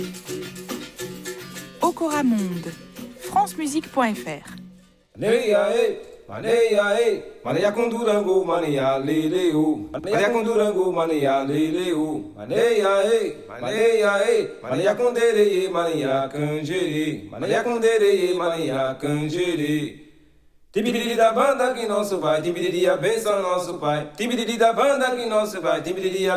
Okora Monde, francemusique.fr. Maneia com Durango, maneia leleu. Maneia com Durango, maneia leleu. Maneia com dereye, maneia canjere. Maneia com dereye, maneia canjere. Timbiriri da banda que nosso vai, timbiriri a benção nosso pai. Timbiriri da banda que nosso vai, timbiriri a